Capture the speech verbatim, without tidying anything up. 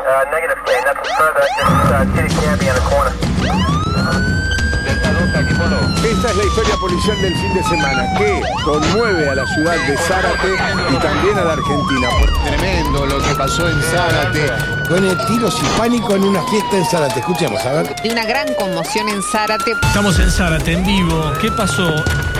Uh, negative, K. Nothing further. Just uh, Kitty Canby on the corner. Esta es la historia policial del fin de semana que conmueve a la ciudad de Zárate y también a la Argentina. Tremendo lo que pasó en Zárate. Pone tiros y pánico en una fiesta en Zárate. Escuchemos, a ver. Hay una gran conmoción en Zárate. Estamos en Zárate, en vivo. ¿Qué pasó?